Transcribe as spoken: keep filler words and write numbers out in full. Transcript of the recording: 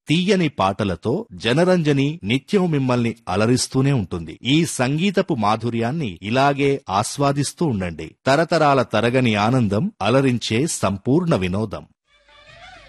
తీయని పాటలతో జనరంజని నిత్యం మిమ్మల్ని అలరిస్తూనే ఉంటుంది. ఈ సంగీతపు మాధుర్యాన్ని ఇలాగే ఆస్వాదిస్తూ ఉండండి. తరతరాల తరగని ఆనందం, అలరించే సంపూర్ణ వినోదం.